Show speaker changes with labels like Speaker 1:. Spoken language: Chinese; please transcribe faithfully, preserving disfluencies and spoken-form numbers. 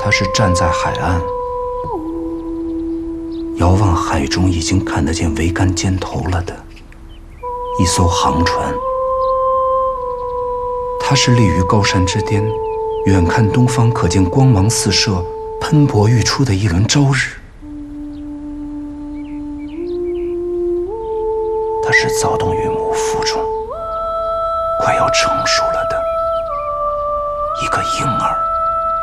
Speaker 1: 他是站在海岸，遥望海中已经看得见桅杆尖头了的一艘航船。他是立于高山之巅，远看东方可见光芒四射、喷薄欲出的一轮朝日。他是躁动于母腹中快要成熟了的一个婴儿。